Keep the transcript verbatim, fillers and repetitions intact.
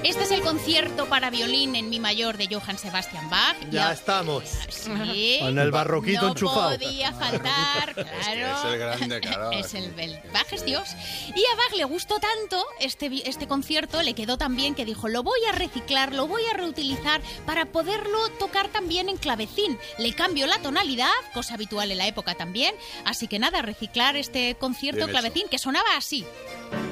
Este es el concierto para violín en mi mayor de Johann Sebastian Bach. Ya y estamos. Sí. Con el barroquito no enchufado. No podía faltar, claro. Es, que es el grande, claro. Es el, el Bach es Dios. Y a Bach le gustó tanto este, este concierto, le quedó tan bien que dijo, lo voy a reciclar, lo voy a reutilizar para poderlo tocar también en clavecín. Le cambio la tonalidad, cosa habitual en la época también. Así que nada, reciclar este concierto Bien clavecín hecho. que sonaba así.